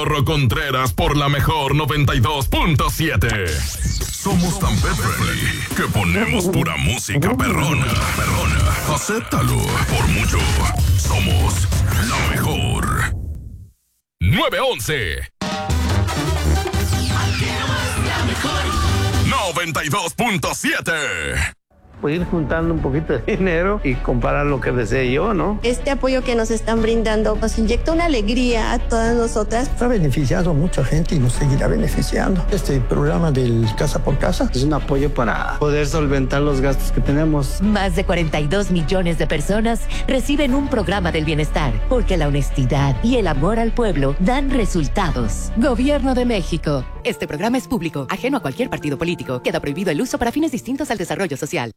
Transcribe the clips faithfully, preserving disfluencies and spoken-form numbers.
Cachorro Contreras por la mejor noventa y dos punto siete. Somos tan pet friendly que ponemos pura música perrona. Perrona, acéptalo. Por mucho, somos la mejor. nueve once. noventa y dos punto siete. Pues ir juntando un poquito de dinero y comprar lo que desee yo, ¿no? Este apoyo que nos están brindando nos inyecta una alegría a todas nosotras. Ha beneficiado a mucha gente y nos seguirá beneficiando. Este programa del Casa por Casa es un apoyo para poder solventar los gastos que tenemos. Más de cuarenta y dos millones de personas reciben un programa del bienestar, porque la honestidad y el amor al pueblo dan resultados. Gobierno de México. Este programa es público, ajeno a cualquier partido político. Queda prohibido el uso para fines distintos al desarrollo social.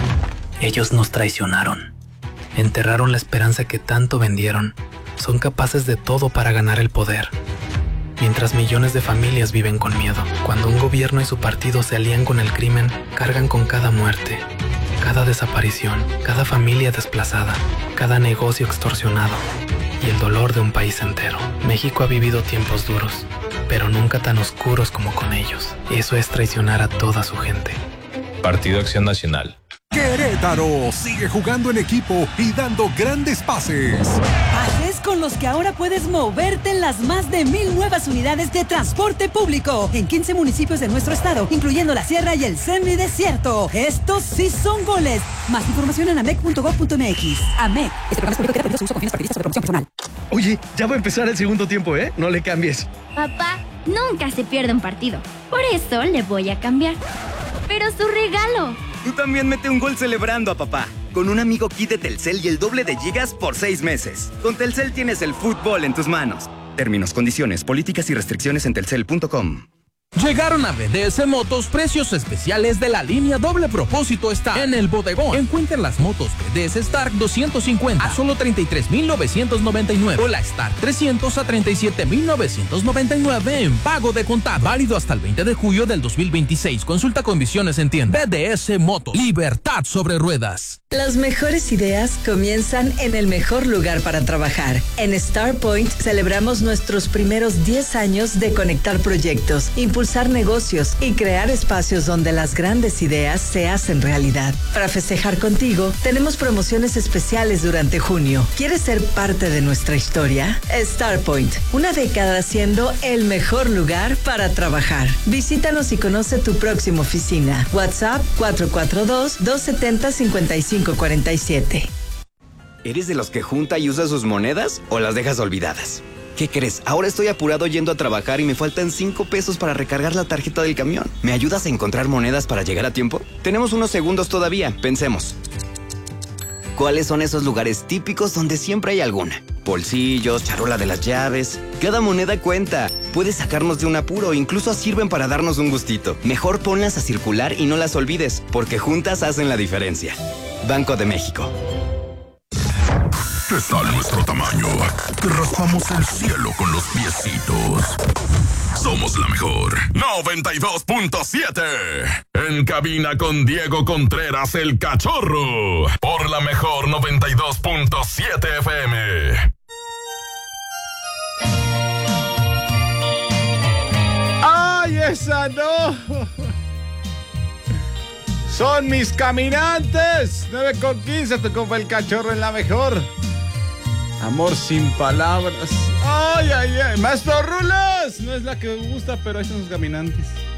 Ellos nos traicionaron. Enterraron la esperanza que tanto vendieron. Son capaces de todo para ganar el poder. Mientras millones de familias viven con miedo. Cuando un gobierno y su partido se alían con el crimen, cargan con cada muerte, cada desaparición, cada familia desplazada, cada negocio extorsionado y el dolor de un país entero. México ha vivido tiempos duros, pero nunca tan oscuros como con ellos. Eso es traicionar a toda su gente. Partido Acción Nacional. Querétaro sigue jugando en equipo y dando grandes pases. Pases con los que ahora puedes moverte en las más de mil nuevas unidades de transporte público en quince municipios de nuestro estado, incluyendo la Sierra y el Semidesierto. Estos sí son goles. Más información en amec punto gov punto mx. AMEC. Este programa es público que da su uso con fines partidistas o de promoción personal. Oye, ya va a empezar el segundo tiempo, ¿eh? No le cambies. Papá, nunca se pierde un partido. Por eso le voy a cambiar. Pero su regalo. Tú también mete un gol celebrando a papá. Con un amigo kit de Telcel y el doble de gigas por seis meses. Con Telcel tienes el fútbol en tus manos. Términos, condiciones, políticas y restricciones en telcel punto com. Llegaron a B D S Motos precios especiales de la línea doble propósito Star en el bodegón. Encuentren las motos B D S Star doscientos cincuenta a solo treinta y tres mil novecientos noventa y nueve o la Star trescientos a treinta y siete mil novecientos noventa y nueve en pago de contado. Válido hasta el veinte de julio del dos mil veintiséis. Consulta condiciones en tienda. B D S Motos. Libertad sobre ruedas. Las mejores ideas comienzan en el mejor lugar para trabajar. En StarPoint celebramos nuestros primeros diez años de conectar proyectos, impulsar negocios y crear espacios donde las grandes ideas se hacen realidad. Para festejar contigo, tenemos promociones especiales durante junio. ¿Quieres ser parte de nuestra historia? StarPoint, una década siendo el mejor lugar para trabajar. Visítanos y conoce tu próxima oficina. WhatsApp cuatro cuatro dos, dos siete cero, cinco cinco cuatro siete. ¿Eres de los que junta y usa sus monedas o las dejas olvidadas? ¿Qué crees? Ahora estoy apurado yendo a trabajar y me faltan cinco pesos para recargar la tarjeta del camión. ¿Me ayudas a encontrar monedas para llegar a tiempo? Tenemos unos segundos todavía, pensemos. ¿Cuáles son esos lugares típicos donde siempre hay alguna? Bolsillos, charola de las llaves. Cada moneda cuenta. Puedes sacarnos de un apuro, incluso sirven para darnos un gustito. Mejor ponlas a circular y no las olvides, porque juntas hacen la diferencia. Banco de México. ¿Qué tal nuestro tamaño? Que raspamos el cielo con los piecitos. Somos la mejor. noventa y dos punto siete. En cabina con Diego Contreras, el cachorro. Por la mejor noventa y dos punto siete F M. ¡Ay, esa no! Son mis caminantes. nueve con quince, te compa el cachorro en la mejor. Amor sin palabras. Ay, ay, ay. Maestro Rulas. No es la que me gusta, pero ahí son sus caminantes.